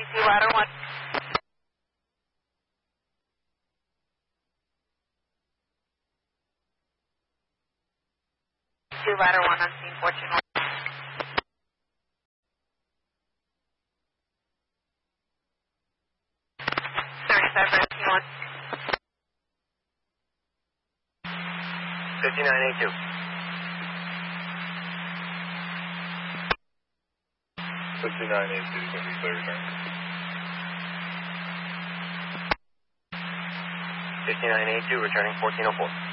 Two ladder 1. Two ladder 1 on scene 14. 5982. 5982 is going to be clear return. 5982, returning 1404.